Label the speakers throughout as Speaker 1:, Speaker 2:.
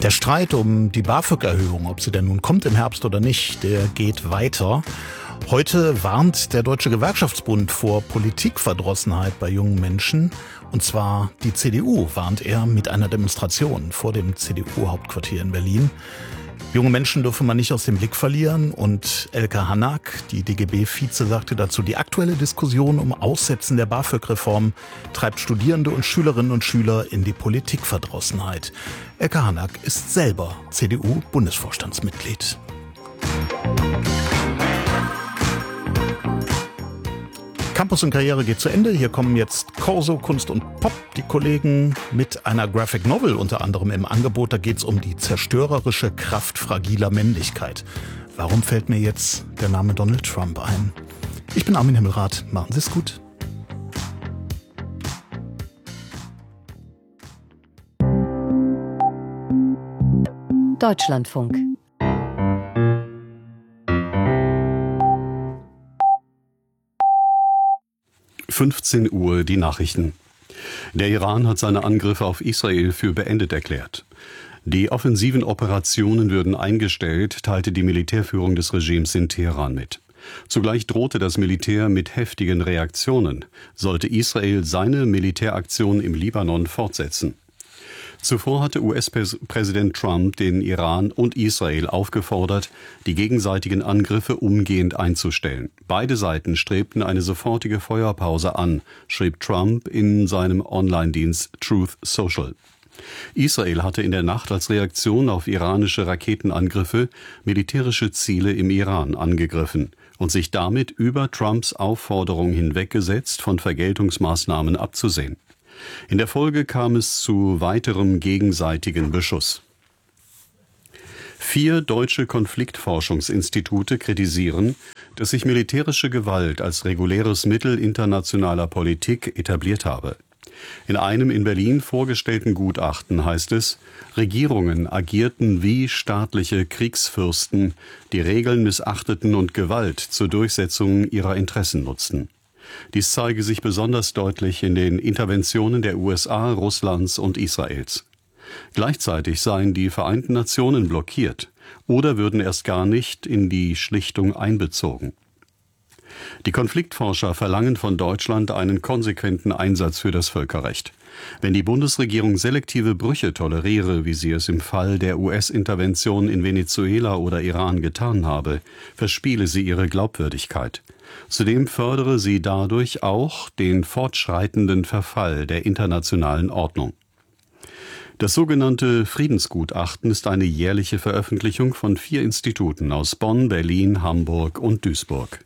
Speaker 1: Der Streit um die BAföG-Erhöhung, ob sie denn nun kommt im Herbst oder nicht, der geht weiter. Heute warnt der Deutsche Gewerkschaftsbund vor Politikverdrossenheit bei jungen Menschen. Und zwar die CDU warnt er mit einer Demonstration vor dem CDU-Hauptquartier in Berlin. Junge Menschen dürfe man nicht aus dem Blick verlieren. Und Elke Hanak, die DGB-Vize, sagte dazu, die aktuelle Diskussion um Aussetzen der BAföG-Reform treibt Studierende und Schülerinnen und Schüler in die Politikverdrossenheit. Elke Hanak ist selber CDU-Bundesvorstandsmitglied. Campus und Karriere geht zu Ende. Hier kommen jetzt Corso, Kunst und Pop, die Kollegen mit einer Graphic Novel unter anderem im Angebot. Da geht es um die zerstörerische Kraft fragiler Männlichkeit. Warum fällt mir jetzt der Name Donald Trump ein? Ich bin Armin Himmelrath. Machen Sie es gut.
Speaker 2: Deutschlandfunk.
Speaker 3: Uhr die Nachrichten. Der Iran hat seine Angriffe auf Israel für beendet erklärt. Die offensiven Operationen würden eingestellt, teilte die Militärführung des Regimes in Teheran mit. Zugleich drohte das Militär mit heftigen Reaktionen, sollte Israel seine Militäraktion im Libanon fortsetzen. Zuvor hatte US-Präsident Trump den Iran und Israel aufgefordert, die gegenseitigen Angriffe umgehend einzustellen. Beide Seiten strebten eine sofortige Feuerpause an, schrieb Trump in seinem Online-Dienst Truth Social. Israel hatte in der Nacht als Reaktion auf iranische Raketenangriffe militärische Ziele im Iran angegriffen und sich damit über Trumps Aufforderung hinweggesetzt, von Vergeltungsmaßnahmen abzusehen. In der Folge kam es zu weiterem gegenseitigen Beschuss. 4 deutsche Konfliktforschungsinstitute kritisieren, dass sich militärische Gewalt als reguläres Mittel internationaler Politik etabliert habe. In einem in Berlin vorgestellten Gutachten heißt es, Regierungen agierten wie staatliche Kriegsfürsten, die Regeln missachteten und Gewalt zur Durchsetzung ihrer Interessen nutzten. Dies zeige sich besonders deutlich in den Interventionen der USA, Russlands und Israels. Gleichzeitig seien die Vereinten Nationen blockiert oder würden erst gar nicht in die Schlichtung einbezogen. Die Konfliktforscher verlangen von Deutschland einen konsequenten Einsatz für das Völkerrecht. Wenn die Bundesregierung selektive Brüche toleriere, wie sie es im Fall der US-Intervention in Venezuela oder Iran getan habe, verspiele sie ihre Glaubwürdigkeit. Zudem fördere sie dadurch auch den fortschreitenden Verfall der internationalen Ordnung. Das sogenannte Friedensgutachten ist eine jährliche Veröffentlichung von 4 Instituten aus Bonn, Berlin, Hamburg und Duisburg.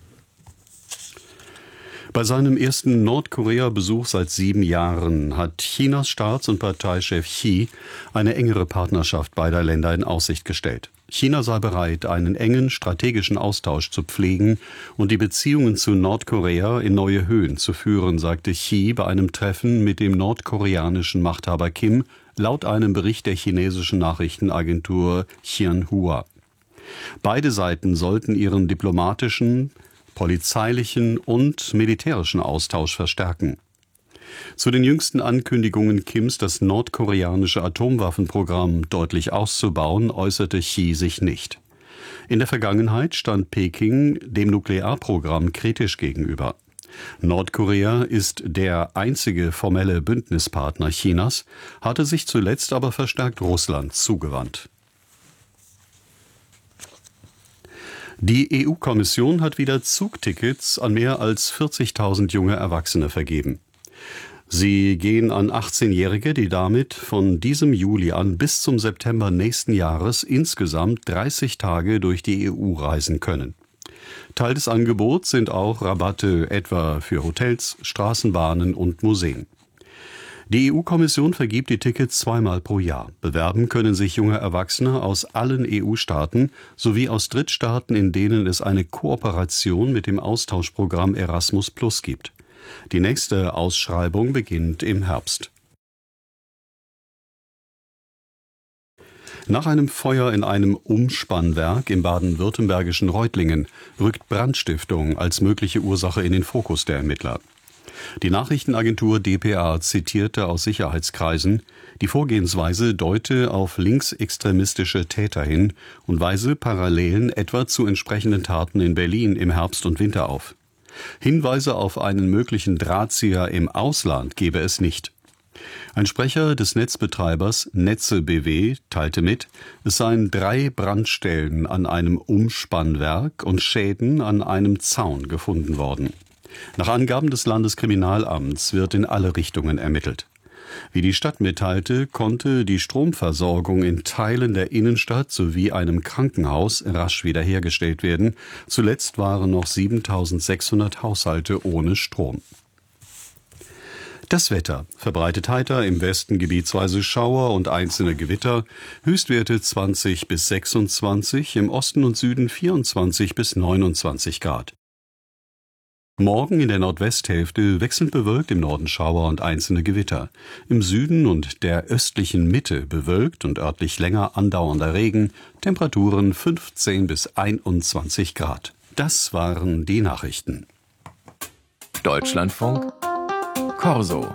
Speaker 3: Bei seinem ersten Nordkorea-Besuch seit 7 Jahren hat Chinas Staats- und Parteichef Xi eine engere Partnerschaft beider Länder in Aussicht gestellt. China sei bereit, einen engen strategischen Austausch zu pflegen und die Beziehungen zu Nordkorea in neue Höhen zu führen, sagte Xi bei einem Treffen mit dem nordkoreanischen Machthaber Kim, laut einem Bericht der chinesischen Nachrichtenagentur Xinhua. Beide Seiten sollten ihren diplomatischen, polizeilichen und militärischen Austausch verstärken. Zu den jüngsten Ankündigungen Kims, das nordkoreanische Atomwaffenprogramm deutlich auszubauen, äußerte Xi sich nicht. In der Vergangenheit stand Peking dem Nuklearprogramm kritisch gegenüber. Nordkorea ist der einzige formelle Bündnispartner Chinas, hatte sich zuletzt aber verstärkt Russland zugewandt. Die EU-Kommission hat wieder Zugtickets an mehr als 40.000 junge Erwachsene vergeben. Sie gehen an 18-Jährige, die damit von diesem Juli an bis zum September nächsten Jahres insgesamt 30 Tage durch die EU reisen können. Teil des Angebots sind auch Rabatte etwa für Hotels, Straßenbahnen und Museen. Die EU-Kommission vergibt die Tickets 2-mal pro Jahr. Bewerben können sich junge Erwachsene aus allen EU-Staaten sowie aus Drittstaaten, in denen es eine Kooperation mit dem Austauschprogramm Erasmus Plus gibt. Die nächste Ausschreibung beginnt im Herbst. Nach einem Feuer in einem Umspannwerk im baden-württembergischen Reutlingen rückt Brandstiftung als mögliche Ursache in den Fokus der Ermittler. Die Nachrichtenagentur dpa zitierte aus Sicherheitskreisen, die Vorgehensweise deute auf linksextremistische Täter hin und weise Parallelen etwa zu entsprechenden Taten in Berlin im Herbst und Winter auf. Hinweise auf einen möglichen Drahtzieher im Ausland gebe es nicht. Ein Sprecher des Netzbetreibers Netze BW teilte mit, es seien 3 Brandstellen an einem Umspannwerk und Schäden an einem Zaun gefunden worden. Nach Angaben des Landeskriminalamts wird in alle Richtungen ermittelt. Wie die Stadt mitteilte, konnte die Stromversorgung in Teilen der Innenstadt sowie einem Krankenhaus rasch wiederhergestellt werden. Zuletzt waren noch 7.600 Haushalte ohne Strom. Das Wetter: verbreitet heiter, im Westen gebietsweise Schauer und einzelne Gewitter, Höchstwerte 20 bis 26, im Osten und Süden 24 bis 29 Grad. Morgen in der Nordwesthälfte wechselnd bewölkt, im Norden Schauer und einzelne Gewitter. Im Süden und der östlichen Mitte bewölkt und örtlich länger andauernder Regen, Temperaturen 15 bis 21 Grad. Das waren die Nachrichten.
Speaker 2: Deutschlandfunk Corso.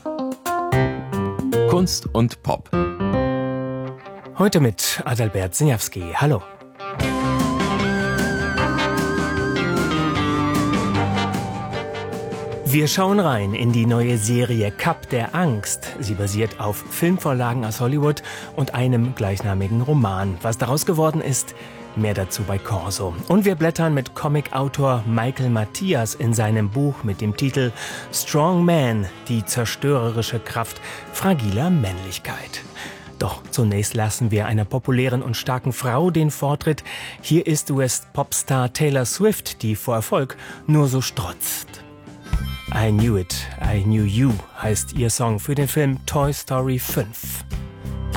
Speaker 2: Kunst und Pop.
Speaker 4: Heute mit Adalbert Siniawski. Hallo. Wir schauen rein in die neue Serie Cup der Angst. Sie basiert auf Filmvorlagen aus Hollywood und einem gleichnamigen Roman. Was daraus geworden ist, mehr dazu bei Corso. Und wir blättern mit Comicautor Michael Matthias in seinem Buch mit dem Titel Strong Man, die zerstörerische Kraft fragiler Männlichkeit. Doch zunächst lassen wir einer populären und starken Frau den Vortritt. Hier ist US-Popstar Taylor Swift, die vor Erfolg nur so strotzt. I Knew It, I Knew You heißt ihr Song für den Film Toy Story 5.